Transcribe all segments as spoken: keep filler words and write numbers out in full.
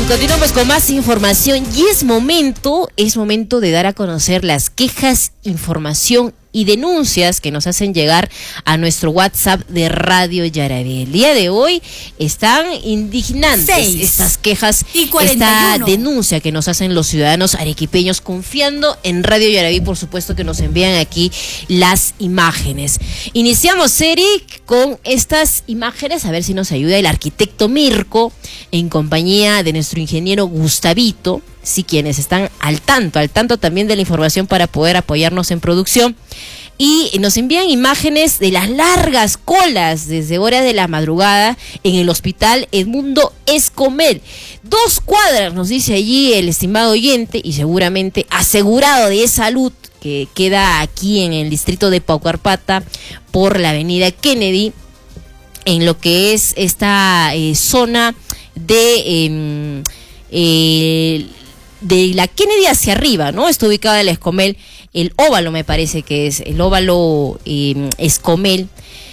continuamos con más información y es momento, es momento de dar a conocer las quejas, información y denuncias que nos hacen llegar a nuestro WhatsApp de Radio Yarabí. El día de hoy están indignantes Seis estas quejas, y cuarenta y uno. Esta denuncia que nos hacen los ciudadanos arequipeños confiando en Radio Yarabí, por supuesto que nos envían aquí las imágenes. Iniciamos, Eric, con estas imágenes, a ver si nos ayuda el arquitecto Mirko en compañía de nuestro ingeniero Gustavito, sí, quienes están al tanto, al tanto también de la información para poder apoyarnos en producción. Y nos envían imágenes de las largas colas desde horas de la madrugada en el hospital Edmundo Escomel. Dos cuadras, nos dice allí el estimado oyente, y seguramente asegurado de salud, que queda aquí en el distrito de Paucarpata por la avenida Kennedy, en lo que es esta eh, zona de... Eh, eh, de la Kennedy hacia arriba, ¿no? Está ubicada el Escomel, el óvalo me parece que es, el óvalo eh, Escomel.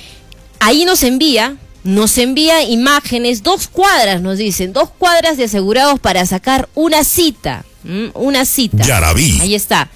Ahí nos envía, nos envía imágenes, dos cuadras nos dicen, dos cuadras de asegurados para sacar una cita, ¿m? una cita. Yarabí. Ahí está.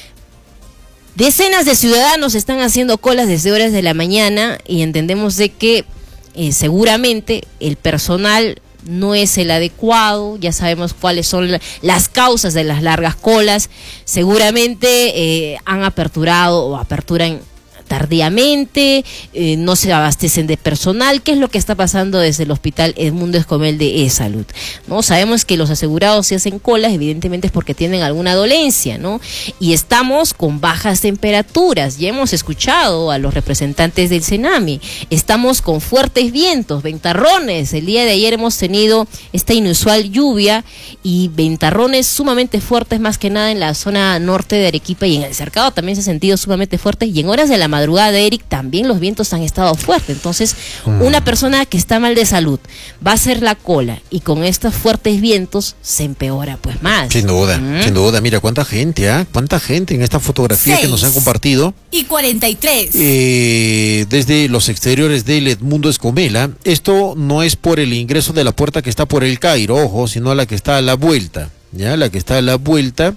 Decenas de ciudadanos están haciendo colas desde horas de la mañana y entendemos de que eh, seguramente el personal no es el adecuado, ya sabemos cuáles son las causas de las largas colas, seguramente eh, han aperturado o aperturan tardíamente, eh, no se abastecen de personal. ¿Qué es lo que está pasando desde el hospital Edmundo Escomel de E-Salud? ¿No? Sabemos que los asegurados se hacen colas, evidentemente es porque tienen alguna dolencia, ¿no? Y estamos con bajas temperaturas, ya hemos escuchado a los representantes del Senami, estamos con fuertes vientos, ventarrones, el día de ayer hemos tenido esta inusual lluvia y ventarrones sumamente fuertes, más que nada en la zona norte de Arequipa, y en el cercado también se ha sentido sumamente fuertes, y en horas de la madrugada madrugada, Eric, también los vientos han estado fuertes. Entonces, mm. una persona que está mal de salud va a hacer la cola y con estos fuertes vientos se empeora pues más. Sin duda, mm. sin duda. Mira cuánta gente, ¿ah? ¿eh? Cuánta gente en esta fotografía Seis que nos han compartido. Y cuarenta y tres. Eh, desde los exteriores del Edmundo Escomela. Esto no es por el ingreso de la puerta que está por el Cairo, ojo, sino la que está a la vuelta, ¿ya? La que está a la vuelta,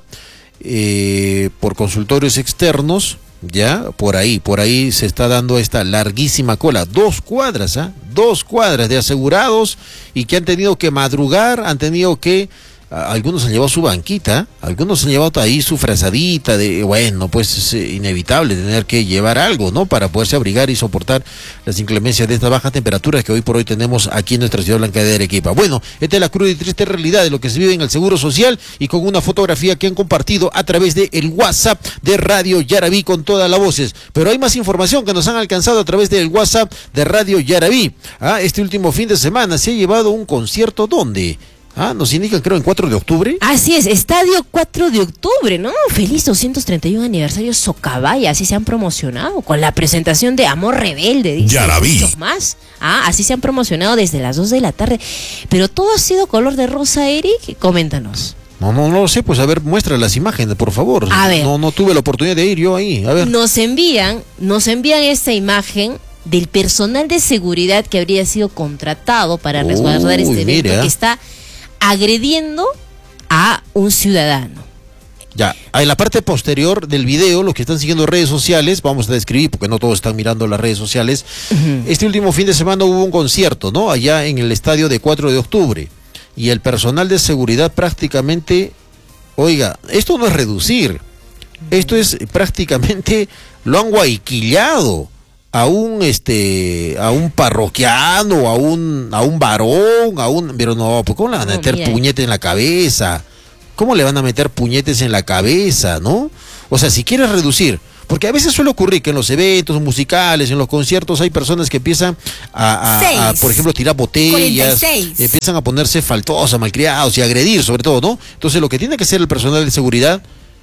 eh, por consultorios externos. Ya, por ahí, por ahí se está dando esta larguísima cola, dos cuadras, ¿ah? ¿eh? Dos cuadras de asegurados y que han tenido que madrugar, han tenido que, a, algunos han llevado su banquita, algunos han llevado ahí su frazadita de, bueno, pues es eh, inevitable tener que llevar algo, ¿no? Para poderse abrigar y soportar las inclemencias de estas bajas temperaturas que hoy por hoy tenemos aquí en nuestra ciudad blanca de Arequipa. Bueno, esta es la cruda y triste realidad de lo que se vive en el Seguro Social y con una fotografía que han compartido a través de el WhatsApp de Radio Yarabí con todas las voces. Pero hay más información que nos han alcanzado a través del WhatsApp de Radio Yarabí. Ah, este último fin de semana se ha llevado un concierto, ¿dónde? Ah, nos indican, creo, en cuatro de octubre. Así es, Estadio cuatro de octubre, ¿no? Feliz doscientos treinta y uno aniversario Socabaya, así se han promocionado, con la presentación de Amor Rebelde, dice, ya la vi. Muchos más. Ah, así se han promocionado desde las dos de la tarde. Pero todo ha sido color de rosa, Eric, coméntanos. No, no, no lo sé, pues a ver, muestra las imágenes, por favor. A ver. No, no tuve la oportunidad de ir yo ahí, a ver. Nos envían, nos envían esta imagen del personal de seguridad que habría sido contratado para resguardar este evento, mira. que está agrediendo a un ciudadano. Ya, en la parte posterior del video, los que están siguiendo redes sociales, vamos a describir, porque no todos están mirando las redes sociales, uh-huh. Este último fin de semana hubo un concierto, ¿no? Allá en el estadio de cuatro de octubre, y el personal de seguridad prácticamente, oiga, esto no es reducir, esto es prácticamente, lo han guayquillado a un este a un parroquiano, a un a un varón, a un pero no, pues ¿cómo le van a meter no, puñetes en la cabeza? ¿Cómo le van a meter puñetes en la cabeza, no? O sea, si quieres reducir, porque a veces suele ocurrir que en los eventos musicales, en los conciertos hay personas que empiezan a, a, a por ejemplo, tirar botellas, empiezan a ponerse faltosos, malcriados y agredir sobre todo, ¿no? Entonces lo que tiene que hacer el personal de seguridad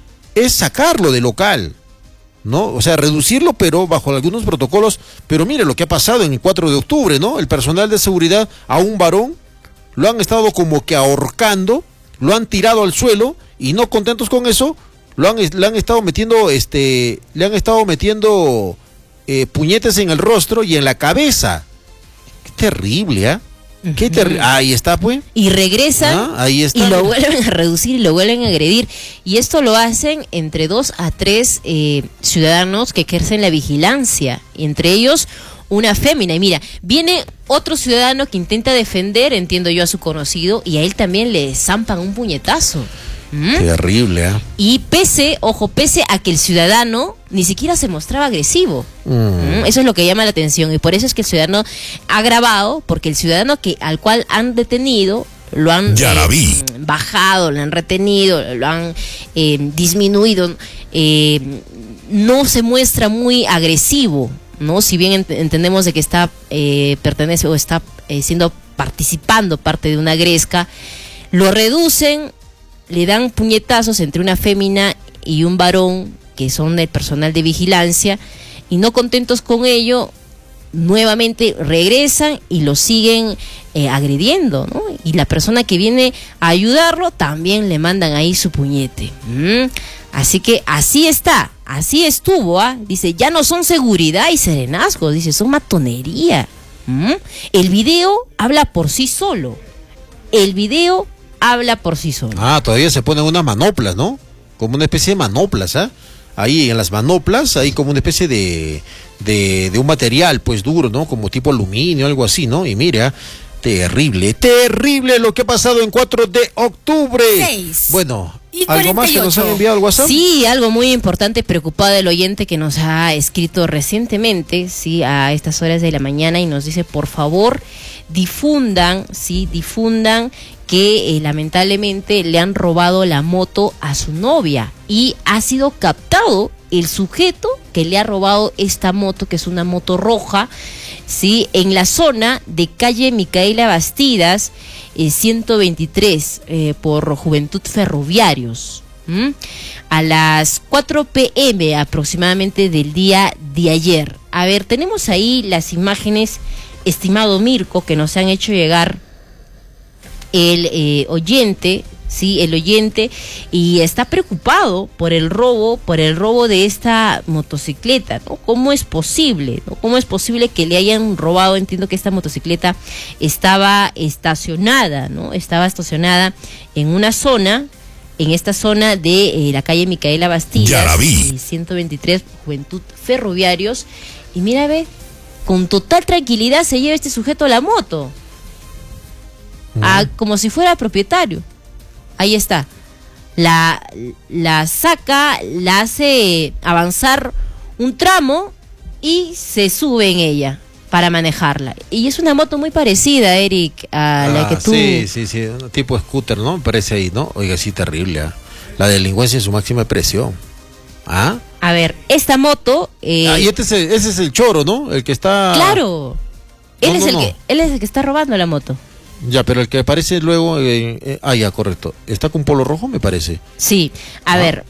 es sacarlo del local, ¿no? O sea, reducirlo, pero bajo algunos protocolos. Pero mire lo que ha pasado en el cuatro de octubre, ¿no? El personal de seguridad a un varón lo han estado como que ahorcando, lo han tirado al suelo y no contentos con eso, lo han, le han estado metiendo, este, le han estado metiendo eh, puñetes en el rostro y en la cabeza. Qué terrible, ¿ah? ¿eh? ¿Qué terri- Ahí está, pues. Y regresan Ah, ahí está. y lo vuelven a reducir y lo vuelven a agredir. Y esto lo hacen entre dos a tres eh, ciudadanos que ejercen la vigilancia. Y entre ellos una fémina. Y mira, viene otro ciudadano que intenta defender, entiendo yo, a su conocido, y a él también le zampan un puñetazo. ¿Mm? Terrible, ¿ah? Y pese, ojo, pese a que el ciudadano ni siquiera se mostraba agresivo. Mm. ¿Mm? Eso es lo que llama la atención. Y por eso es que el ciudadano ha grabado, porque el ciudadano que al cual han detenido, lo han Ya la eh, vi. bajado, lo han retenido, lo han eh, disminuido, eh, no se muestra muy agresivo, ¿no? Si bien ent entendemos de que está eh, pertenece o está eh, siendo participando parte de una gresca, lo reducen, le dan puñetazos entre una fémina y un varón que son del personal de vigilancia, y no contentos con ello, nuevamente regresan y lo siguen eh, agrediendo, ¿no? Y la persona que viene a ayudarlo también le mandan ahí su puñete. ¿Mm? Así que así está, así estuvo, ¿ah? Dice, ya no son seguridad y serenazgos, dice, son matonería. ¿Mm? El video habla por sí solo. El video habla por sí solo. Ah, todavía se ponen unas manoplas, ¿no? Como una especie de manoplas, ¿ah? Ahí en las manoplas hay como una especie de, de, de un material, pues duro, ¿no? Como tipo aluminio, algo así, ¿no? Y mira, terrible, terrible lo que ha pasado en cuatro de octubre. Seis. Bueno, Y ¿algo más que nos han cuarenta y ocho. enviado al WhatsApp? Sí, algo muy importante, preocupado el oyente que nos ha escrito recientemente, sí, a estas horas de la mañana, y nos dice, por favor, difundan, sí, difundan que eh, lamentablemente le han robado la moto a su novia y ha sido captado el sujeto que le ha robado esta moto, que es una moto roja, sí, en la zona de calle Micaela Bastidas, eh, ciento veintitrés, eh, por Juventud Ferroviarios, ¿Mm? a las cuatro pe eme aproximadamente del día de ayer. A ver, tenemos ahí las imágenes, estimado Mirko, que nos han hecho llegar el eh, oyente, sí, el oyente, y está preocupado por el robo, por el robo de esta motocicleta, ¿no? ¿Cómo es posible, ¿no? ¿Cómo es posible que le hayan robado? Entiendo que esta motocicleta estaba estacionada, ¿no? Estaba estacionada en una zona, en esta zona de eh, la calle Micaela Bastidas, Ya la vi. eh, ciento veintitrés, Juventud Ferroviarios, y mira, ve, con total tranquilidad se lleva este sujeto la moto. A, como si fuera propietario. Ahí está. La, la saca, la hace avanzar un tramo y se sube en ella para manejarla. Y es una moto muy parecida, Eric, a la Ah, que tú... Sí, sí, sí, un tipo scooter, ¿no? Parece ahí, ¿no? Oiga, sí, terrible, ¿ah? La delincuencia en su máxima expresión. ¿Ah? A ver, esta moto... eh, Ah, y este es el, ese es el choro, ¿no? El que está... Claro. Él, No, es no, el no. que, él es el que está robando la moto. Ya, pero el que aparece luego... eh, eh, ah, ya, correcto. Está con polo rojo, me parece. Sí, a Ah. ver,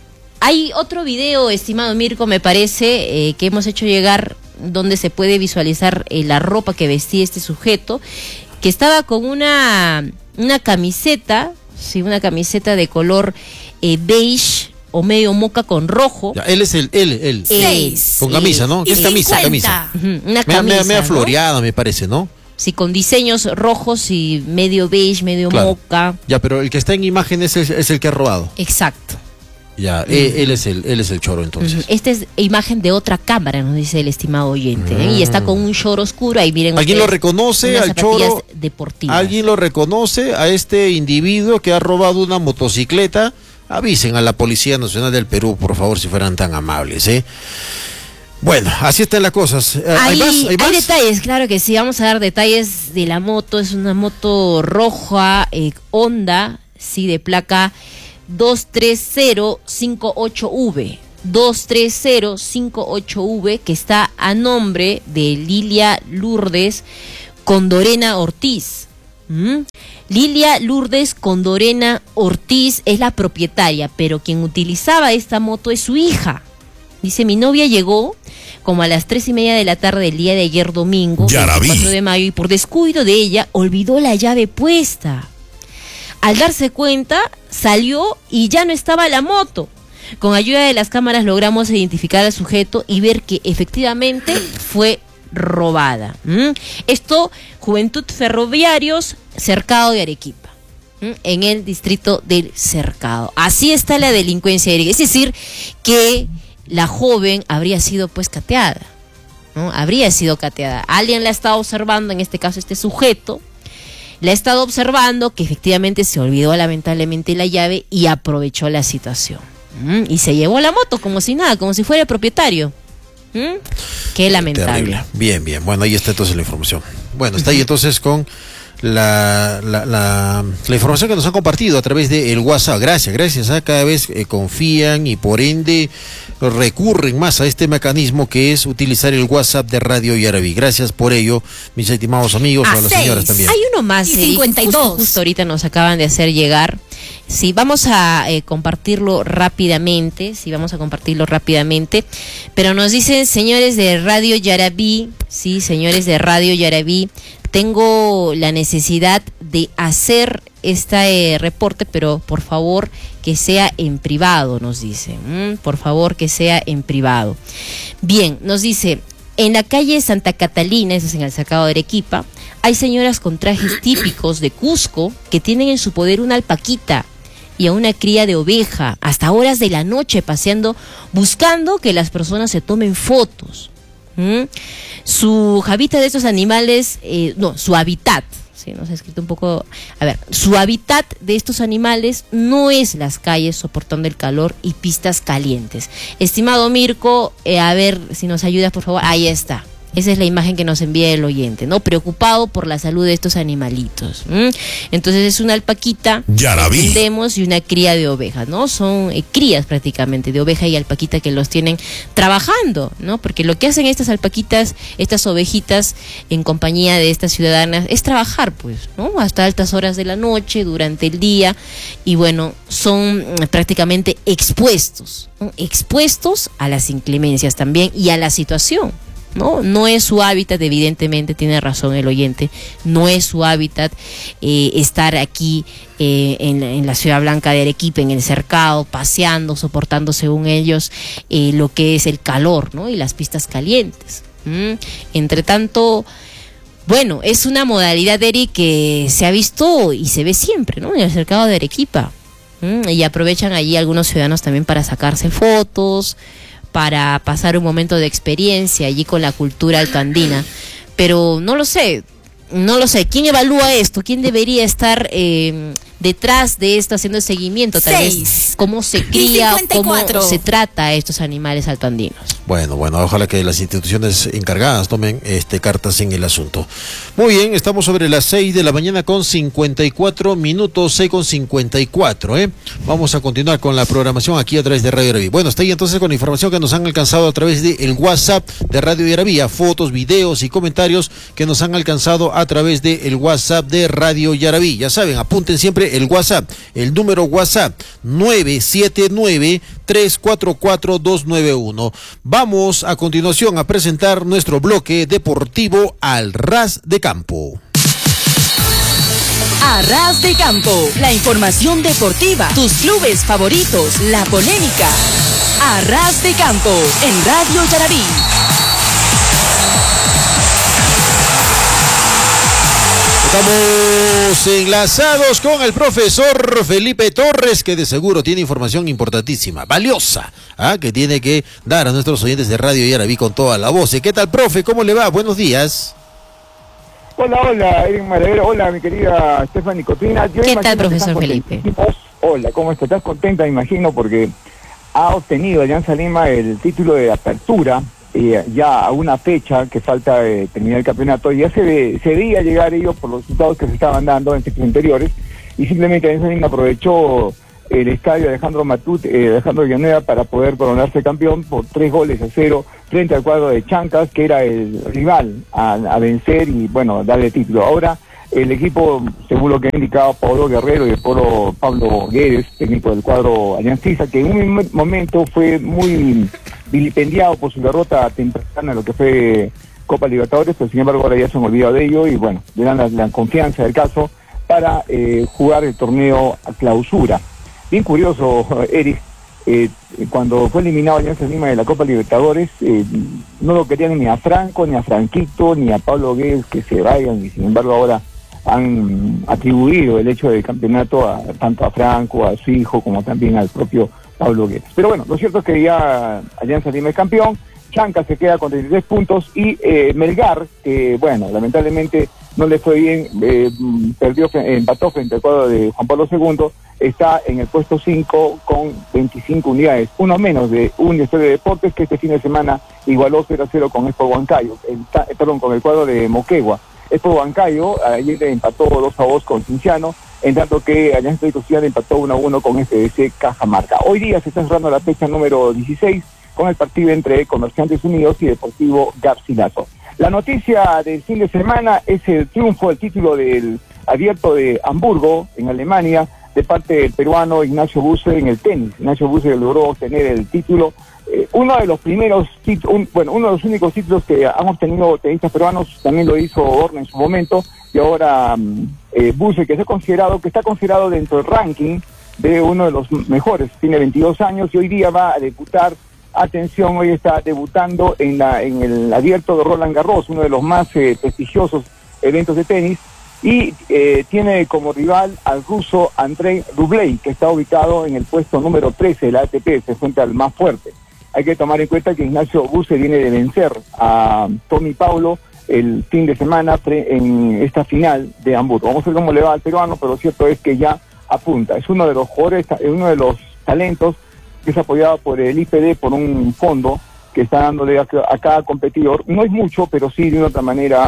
hay otro video, estimado Mirko, me parece, eh, que hemos hecho llegar, donde se puede visualizar eh, la ropa que vestía este sujeto, que estaba con una, una camiseta, sí, una camiseta de color eh, beige o medio moca con rojo. Ya, él es el... Él, él. Eh, Seis. Con camisa, ¿no? Y Es camisa, cincuenta. camisa. Ujú, una Me, camisa, me, me ha ¿no? floreado, me parece, ¿no? Sí, con diseños rojos y medio beige, medio Claro. moca. Ya, pero el que está en imagen es el, es el que ha robado. Exacto. Ya, él, él es el, él es el choro entonces. Ujú. Esta es imagen de otra cámara, nos dice el estimado oyente, ¿eh? Y está con un short oscuro, ahí miren ¿Alguien ustedes, lo reconoce unas al zapatillas choro? deportivas. ¿Alguien lo reconoce a este individuo que ha robado una motocicleta? Avisen a la Policía Nacional del Perú, por favor, si fueran tan amables, ¿eh? Bueno, así están las cosas. Eh, Hay, ¿Hay más? ¿Hay hay más? detalles, claro que sí, vamos a dar detalles de la moto. Es una moto roja, eh, Honda, sí, de placa dos tres cero cinco ocho ve. dos tres cero cinco ocho ve, que está a nombre de Lilia Lourdes Condorena Ortiz. ¿Mm? Lilia Lourdes Condorena Ortiz es la propietaria, pero quien utilizaba esta moto es su hija. Dice, mi novia llegó como a las tres y media de la tarde del día de ayer domingo, Ya la vi. veinticuatro de mayo, y por descuido de ella olvidó la llave puesta. Al darse cuenta, salió y ya no estaba la moto. Con ayuda de las cámaras logramos identificar al sujeto y ver que efectivamente fue robada. ¿Mm? Esto, Juventud Ferroviarios, Cercado de Arequipa, ¿Mm? en el distrito del Cercado. Así está la delincuencia, Eric. Es decir, que la joven habría sido pues cateada, ¿no? Habría sido cateada. Alguien la ha estado observando, en este caso este sujeto, la ha estado observando que efectivamente se olvidó lamentablemente la llave y aprovechó la situación. ¿Mm? Y se llevó la moto como si nada, como si fuera el propietario. ¿Mm? Qué lamentable. Terrible. Bien, bien. Bueno, ahí está entonces la información. Bueno, está ahí entonces con la, la, la, la información que nos han compartido a través del WhatsApp. Gracias, gracias. ¿eh? Cada vez eh, confían y por ende recurren más a este mecanismo que es utilizar el WhatsApp de Radio Yaraví. Gracias por ello, mis estimados amigos, a, a las seis. Señoras también. Hay uno más, y cincuenta y dos. Justo, justo ahorita nos acaban de hacer llegar. Sí, vamos a eh, compartirlo rápidamente, sí, vamos a compartirlo rápidamente, pero nos dicen, señores de Radio Yaraví, sí, señores de Radio Yaraví, tengo la necesidad de hacer este eh, reporte, pero por favor que sea en privado, nos dice, ¿Mm? por favor que sea en privado. Bien, nos dice, en la calle Santa Catalina, eso es en el Cercado de Arequipa, hay señoras con trajes típicos de Cusco que tienen en su poder una alpaquita y a una cría de oveja hasta horas de la noche paseando, buscando que las personas se tomen fotos. ¿Mm? Su hábitat de estos animales, eh, no, su hábitat, sí, nos ha escrito un poco, a ver, su hábitat de estos animales no es las calles soportando el calor y pistas calientes. Estimado Mirko, eh, a ver si nos ayudas por favor, ahí está. Esa es la imagen que nos envía el oyente, ¿no? Preocupado por la salud de estos animalitos. ¿Mm? Entonces es una alpaquita, entendemos, y una cría de ovejas, ¿no? Son eh, crías prácticamente de oveja y alpaquita que los tienen trabajando, ¿no? Porque lo que hacen estas alpaquitas, estas ovejitas en compañía de estas ciudadanas es trabajar, pues, ¿no? Hasta altas horas de la noche, durante el día, y bueno, son mm, prácticamente expuestos, ¿no? Expuestos a las inclemencias también y a la situación. No, no es su hábitat, evidentemente tiene razón el oyente, no es su hábitat eh, estar aquí eh, en, en la Ciudad Blanca de Arequipa, en el Cercado, paseando, soportando según ellos eh, lo que es el calor, ¿no? Y las pistas calientes. ¿Mm? Entre tanto, bueno, es una modalidad, Eric, que se ha visto y se ve siempre, ¿no? En el Cercado de Arequipa. ¿Mm? Y aprovechan allí algunos ciudadanos también para sacarse fotos, para pasar un momento de experiencia allí con la cultura altoandina, pero no lo sé, no lo sé, ¿quién evalúa esto? ¿Quién debería estar eh, detrás de esto haciendo seguimiento? Tal Seis. vez cómo se cría, cómo se trata a estos animales altoandinos. Bueno, bueno, ojalá que las instituciones encargadas tomen este cartas en el asunto. Muy bien, estamos sobre las seis de la mañana con cincuenta y cuatro minutos, seis con cincuenta y cuatro, ¿eh? Vamos a continuar con la programación aquí a través de Radio Yaraví. Bueno, está ahí entonces con la información que nos han alcanzado a través del WhatsApp de Radio Yaraví, fotos, videos y comentarios que nos han alcanzado a través del WhatsApp de Radio Yaraví. Ya saben, apunten siempre el WhatsApp, el número WhatsApp nueve siete nueve, tres cuatro cuatro, dos nueve uno. Vamos a continuación a presentar nuestro bloque deportivo Al Ras de Campo. A Ras de Campo, la información deportiva, tus clubes favoritos, la polémica. A Ras de Campo, en Radio Yaraví. Estamos enlazados con el profesor Felipe Torres, que de seguro tiene información importantísima, valiosa, ¿ah? que tiene que dar a nuestros oyentes de Radio Yaraví con toda la voz. ¿Qué tal, profe? ¿Cómo le va? Buenos días. Hola, hola, Eric Maravero. Hola, mi querida Stephanie Cotrina. Yo ¿Qué tal, profesor Felipe? Hola, ¿cómo estás? ¿Estás contenta, me imagino, porque ha obtenido Alianza Lima el título de apertura? Eh, ya a una fecha que falta eh, terminar el campeonato, y ya se, ve, se veía llegar ellos por los resultados que se estaban dando en ciclos anteriores, y simplemente Alianza Lima aprovechó el estadio Alejandro Matut, eh, Alejandro Villanueva, para poder coronarse campeón por tres goles a cero frente al cuadro de Chancas, que era el rival a, a vencer y bueno, darle el título. Ahora el equipo, según lo que ha indicado Pablo Guerrero y el Pablo, Pablo Guedes, técnico del cuadro aliancista, que en un momento fue muy vilipendiado por su derrota temprana en lo que fue Copa Libertadores, pero sin embargo ahora ya se han olvidado de ello y bueno, le dan la, la confianza del caso para eh, jugar el torneo a clausura. Bien curioso, Eric, eh, cuando fue eliminado Alianza Lima de la Copa Libertadores, eh, no lo querían ni a Franco, ni a Franquito, ni a Pablo Guedes que se vayan, y sin embargo ahora han atribuido el hecho del campeonato a, tanto a Franco, a su hijo, como también al propio Pablo Guedes. Pero bueno, lo cierto es que ya Alianza Lima es campeón, Chanca se queda con treinta y tres puntos, y eh, Melgar, que bueno, lamentablemente no le fue bien, eh, perdió, empató frente al cuadro de Juan Pablo segundo, está en el puesto cinco con veinticinco unidades, uno menos de Universidad de Deportes, que este fin de semana igualó cero a cero con Expo Huancayo, el, perdón, con el cuadro de Moquegua. Expo Huancayo ayer empató dos a dos con Cinciano, en tanto que Alianza Social empató uno a uno con F D C Cajamarca. Hoy día se está cerrando la fecha número dieciséis con el partido entre Comerciantes Unidos y Deportivo Garcilaso. La noticia del fin de semana es el triunfo del título del Abierto de Hamburgo, en Alemania, de parte del peruano Ignacio Buse en el tenis. Ignacio Buse logró obtener el título, eh, uno de los primeros, un, bueno, uno de los únicos títulos que han obtenido tenistas peruanos, también lo hizo Horna en su momento, y ahora eh, Buse, que está considerado, que está considerado dentro del ranking de uno de los mejores, tiene veintidós años y hoy día va a debutar. Atención, hoy está debutando en la en el Abierto de Roland Garros, uno de los más eh, prestigiosos eventos de tenis, y eh, tiene como rival al ruso Andrei Rublev, que está ubicado en el puesto número trece de la A T P, se enfrenta al más fuerte. Hay que tomar en cuenta que Ignacio Buse viene de vencer a Tommy Paulo el fin de semana en esta final de Hamburgo. Vamos a ver cómo le va al peruano, pero lo cierto es que ya apunta. Es uno de los jugadores, uno de los talentos que es apoyado por el I P D, por un fondo que está dándole a, a cada competidor. No es mucho, pero sí de una otra manera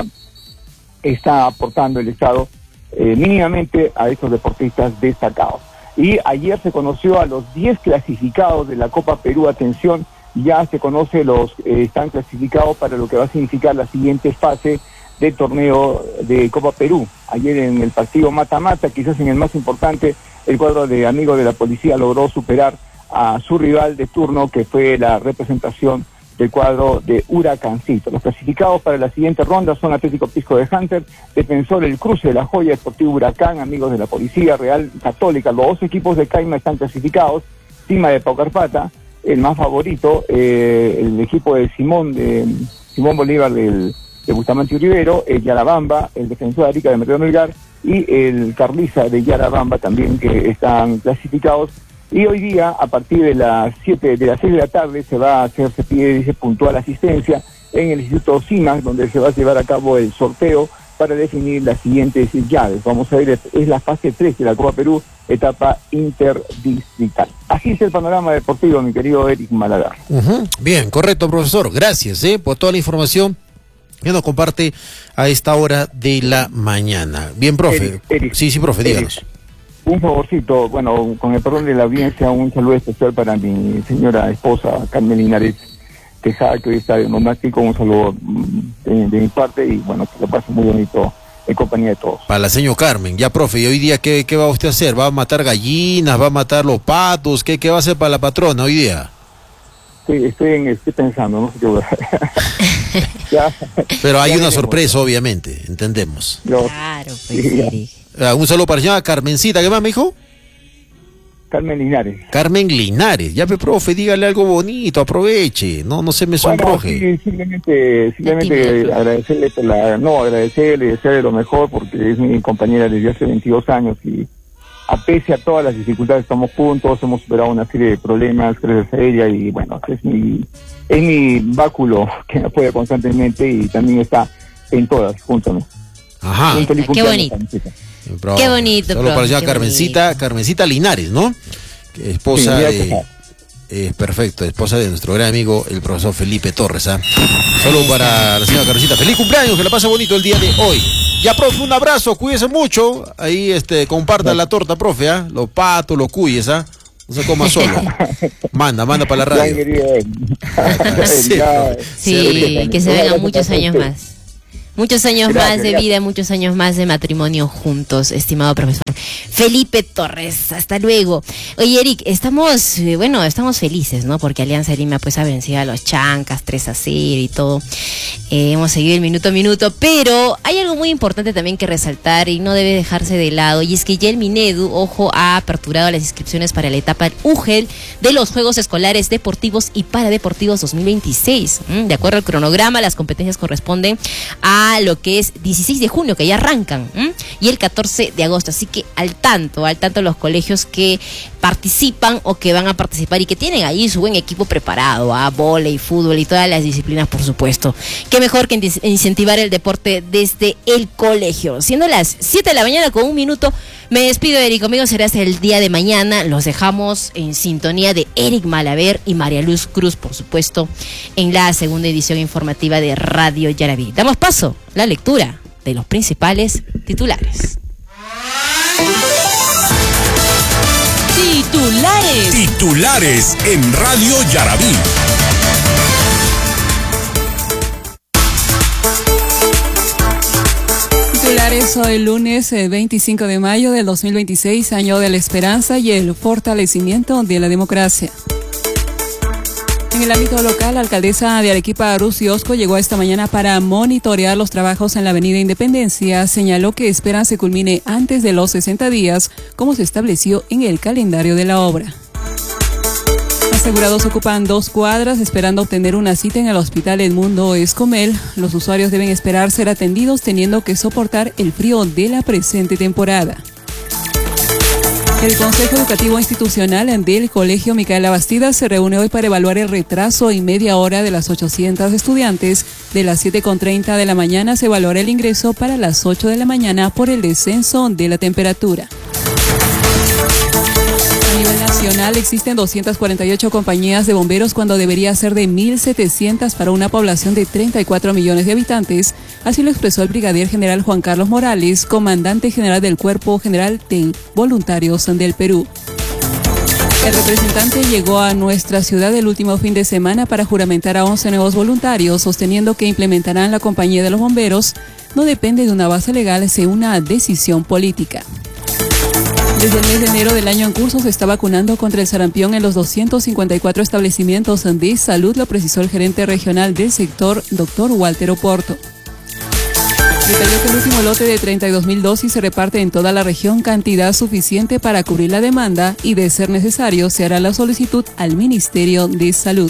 está aportando el Estado eh, mínimamente a estos deportistas destacados. Y ayer se conoció a los diez clasificados de la Copa Perú. Atención, ya se conoce los eh, están clasificados para lo que va a significar la siguiente fase del torneo de Copa Perú. Ayer en el partido mata-mata, quizás en el más importante, el cuadro de Amigos de la Policía logró superar a su rival de turno, que fue la representación del cuadro de Huracancito. Los clasificados para la siguiente ronda son Atlético Pisco de Hunter, Defensor El Cruce de la Joya, Deportivo Huracán, Amigos de la Policía, Real Católica. Los dos equipos de Caima están clasificados. Tima de Paucarpata, el más favorito, eh, el equipo de Simón de Simón Bolívar del, de Bustamante y Rivero, el Yarabamba, el Defensor de Arica de Mateo Melgar y el Carliza de Yarabamba también, que están clasificados. Y hoy día, a partir de las siete, de las seis de la tarde, se va a hacer, se pide, dice, puntual asistencia en el Instituto CIMAC, donde se va a llevar a cabo el sorteo para definir las siguientes llaves. Vamos a ver, es, es la fase tres de la Copa Perú, etapa interdistrital. Así es el panorama deportivo, mi querido Eric Malagar. Uh-huh. Bien, correcto, profesor. Gracias eh, por toda la información que nos comparte a esta hora de la mañana. Bien, profe. Eric, Eric, sí, sí, profe, díganos. Eric. Un favorcito, bueno, con el perdón de la audiencia, un saludo especial para mi señora esposa, Carmen Linares Tejada, que hoy está de nomástico. Un saludo de, de mi parte y bueno, que lo pase muy bonito en compañía de todos. Para la señora Carmen. Ya, profe, ¿y hoy día qué, qué va usted a hacer? ¿Va a matar gallinas? ¿Va a matar los patos? ¿Qué, qué va a hacer para la patrona hoy día? Sí, estoy, en, estoy pensando, no sé qué voy a hacer. ya, Pero hay ya una veremos. Sorpresa, obviamente, entendemos. Yo, Claro, pues, sí, Eric. Uh, un saludo para la señora Carmencita. ¿Qué más me dijo? Carmen Linares. Carmen Linares. Ya, pe, profe, dígale algo bonito, aproveche. No, no se me Bueno, sonroje. sí, simplemente, simplemente agradecerle, por la, no, agradecerle, desearle lo mejor, porque es mi compañera desde hace veintidós años y a pese a todas las dificultades estamos juntos, hemos superado una serie de problemas, gracias a ella, y bueno, es mi, es mi báculo que me apoya constantemente y también está en todas, junto a mí. Ajá. Un feliz Qué cumpleaños, bonito. Carmencita. Bravo. Qué bonito, Solo profe, para allá qué Carmencita, bonito. Carmencita Linares, ¿no? Que esposa Sí, ya de... está. Es perfecto, esposa de nuestro gran amigo, el profesor Felipe Torres, ¿ah? Solo para la señora Carmencita. Feliz cumpleaños, que la pase bonito el día de hoy. Ya, profe, un abrazo, cuídese mucho. Ahí, este, comparta la torta, profe, ¿ah? Los patos, los cuyes, ¿ah? No se coma solo. Manda, manda para la Ya, radio. querido. Sí, Ya, profe. Sí, que se vengan muchos años más. Muchos años Gracias, más de gracias. vida, muchos años más de matrimonio juntos, estimado profesor Felipe Torres. Hasta luego. Oye, Eric, estamos, eh, bueno, estamos felices, ¿no? Porque Alianza Lima pues ha vencido a los Chancas tres a cero y todo. Eh, hemos seguido el minuto a minuto, pero hay algo muy importante también que resaltar y no debe dejarse de lado, y es que ya el Minedu, ojo, ha aperturado las inscripciones para la etapa U G E L de los Juegos Escolares Deportivos y Paradeportivos dos mil veintiséis. ¿Mm? De acuerdo al cronograma, las competencias corresponden a lo que es dieciséis de junio, que ya arrancan, ¿m? y el catorce de agosto. Así que al tanto, al tanto los colegios que participan o que van a participar y que tienen ahí su buen equipo preparado, a vóley, fútbol y todas las disciplinas, por supuesto. Qué mejor que incentivar el deporte desde el colegio. Siendo las siete de la mañana con un minuto, me despido, Eric. Conmigo será hasta el día de mañana. Los dejamos en sintonía de Eric Malaver y María Luz Cruz, por supuesto, en la segunda edición informativa de Radio Yaraví. Damos paso a la lectura de los principales titulares. Titulares. Titulares en Radio Yaraví. Titulares hoy lunes veinticinco de mayo del dos mil veintiséis, año de la esperanza y el fortalecimiento de la democracia. En el ámbito local, la alcaldesa de Arequipa, Rusi Osco, llegó esta mañana para monitorear los trabajos en la avenida Independencia. Señaló que esperan se culmine antes de los sesenta días, como se estableció en el calendario de la obra. Asegurados ocupan dos cuadras esperando obtener una cita en el Hospital Edmundo Escomel. Los usuarios deben esperar ser atendidos teniendo que soportar el frío de la presente temporada. El Consejo Educativo Institucional del Colegio Micaela Bastida se reúne hoy para evaluar el retraso en media hora de las ochocientos estudiantes. De las siete con treinta de la mañana se evaluará el ingreso para las ocho de la mañana por el descenso de la temperatura. A nivel nacional existen doscientas cuarenta y ocho compañías de bomberos cuando debería ser de mil setecientas para una población de treinta y cuatro millones de habitantes. Así lo expresó el brigadier general Juan Carlos Morales, comandante general del Cuerpo General de Voluntarios del Perú. El representante llegó a nuestra ciudad el último fin de semana para juramentar a once nuevos voluntarios, sosteniendo que implementarán la compañía de los bomberos. No depende de una base legal, sino una decisión política. Desde el mes de enero del año en curso se está vacunando contra el sarampión en los doscientos cincuenta y cuatro establecimientos de salud, lo precisó el gerente regional del sector, doctor Walter Oporto. Detalló que el último lote de treinta y dos mil dosis se reparte en toda la región, cantidad suficiente para cubrir la demanda y, de ser necesario, se hará la solicitud al Ministerio de Salud.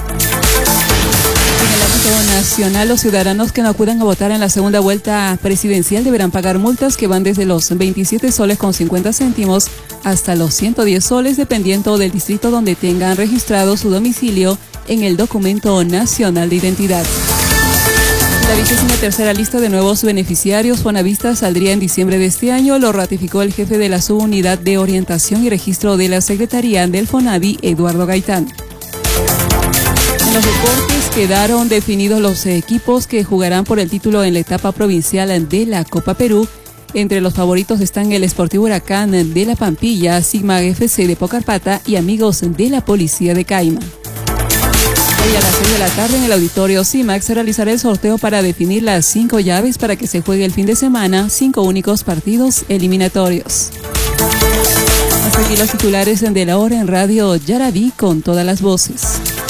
En el ámbito nacional, los ciudadanos que no acudan a votar en la segunda vuelta presidencial deberán pagar multas que van desde los veintisiete soles con cincuenta céntimos hasta los ciento diez soles, dependiendo del distrito donde tengan registrado su domicilio en el documento nacional de identidad. La vigésima tercera lista de nuevos beneficiarios Fonavista saldría en diciembre de este año, lo ratificó el jefe de la Subunidad de Orientación y Registro de la Secretaría del Fonavi, Eduardo Gaitán. En los deportes quedaron definidos los equipos que jugarán por el título en la etapa provincial de la Copa Perú. Entre los favoritos están el Sportivo Huracán de La Pampilla, Sigma F C de Pocarpata y Amigos de la Policía de Caima. Hoy a las seis de la tarde en el auditorio CIMAC se realizará el sorteo para definir las cinco llaves para que se juegue el fin de semana, cinco únicos partidos eliminatorios. Hasta aquí los titulares de la hora en Radio Yaraví con todas las voces.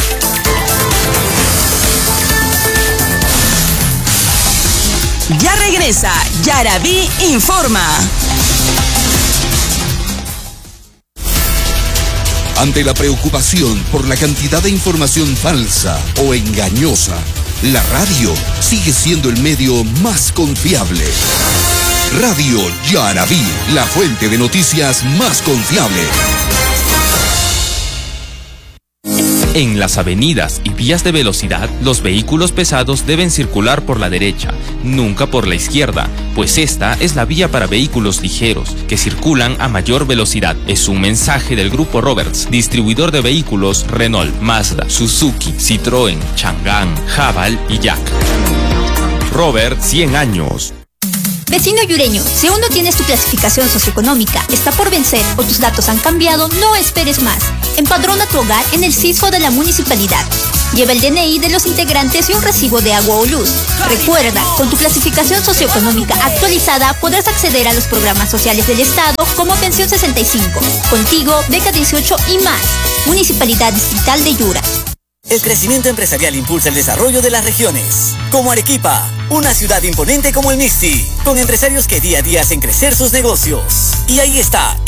Ya regresa Yaraví Informa. Ante la preocupación por la cantidad de información falsa o engañosa, la radio sigue siendo el medio más confiable. Radio Yaraví, la fuente de noticias más confiable. En las avenidas y vías de velocidad, los vehículos pesados deben circular por la derecha, nunca por la izquierda, pues esta es la vía para vehículos ligeros, que circulan a mayor velocidad. Es un mensaje del Grupo Roberts, distribuidor de vehículos Renault, Mazda, Suzuki, Citroën, Chang'an, Haval y Jack. Robert, cien años. Vecino yureño, si aún no tienes tu clasificación socioeconómica, está por vencer o tus datos han cambiado, no esperes más. Empadrona tu hogar en el CISFO de la municipalidad. Lleva el D N I de los integrantes y un recibo de agua o luz. Recuerda, con tu clasificación socioeconómica actualizada podrás acceder a los programas sociales del Estado como Pensión sesenta y cinco, Contigo, Beca dieciocho y más. Municipalidad Distrital de Yura. El crecimiento empresarial impulsa el desarrollo de las regiones, como Arequipa, una ciudad imponente como el Misti, con empresarios que día a día hacen crecer sus negocios. Y ahí está